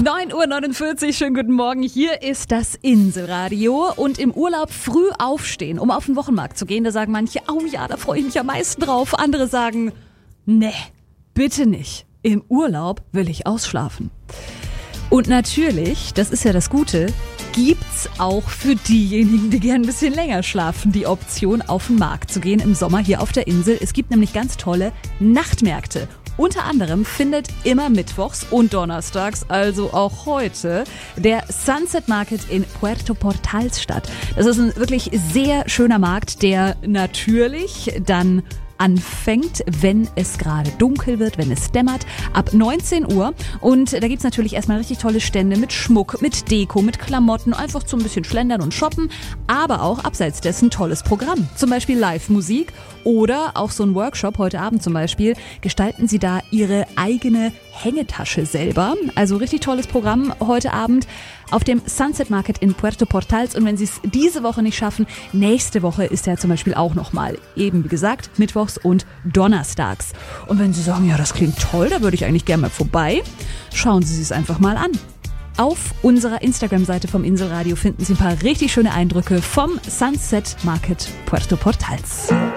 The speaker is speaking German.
9:49 Uhr, schönen guten Morgen. Hier ist das Inselradio und im Urlaub früh aufstehen, um auf den Wochenmarkt zu gehen. Da sagen manche, oh ja, da freue ich mich am meisten drauf. Andere sagen, nee, bitte nicht. Im Urlaub will ich ausschlafen. Und natürlich, das ist ja das Gute, gibt's auch für diejenigen, die gern ein bisschen länger schlafen, die Option, auf den Markt zu gehen im Sommer hier auf der Insel. Es gibt nämlich ganz tolle Nachtmärkte. Unter anderem findet immer mittwochs und donnerstags, also auch heute, der Sunset Market in Puerto Portals statt. Das ist ein wirklich sehr schöner Markt, der natürlich dann anfängt, wenn es gerade dunkel wird, wenn es dämmert, ab 19 Uhr. Und da gibt's natürlich erstmal richtig tolle Stände mit Schmuck, mit Deko, mit Klamotten, einfach so ein bisschen schlendern und shoppen, aber auch abseits dessen tolles Programm. Zum Beispiel Live-Musik oder auch so ein Workshop, heute Abend zum Beispiel, gestalten Sie da Ihre eigene Hängetasche selber. Also richtig tolles Programm heute Abend auf dem Sunset Market in Puerto Portals. Und wenn Sie es diese Woche nicht schaffen, nächste Woche ist er zum Beispiel auch nochmal. Eben wie gesagt, mittwochs und donnerstags. Und wenn Sie sagen, ja, das klingt toll, da würde ich eigentlich gerne mal vorbei, schauen Sie es einfach mal an. Auf unserer Instagram-Seite vom Inselradio finden Sie ein paar richtig schöne Eindrücke vom Sunset Market Puerto Portals.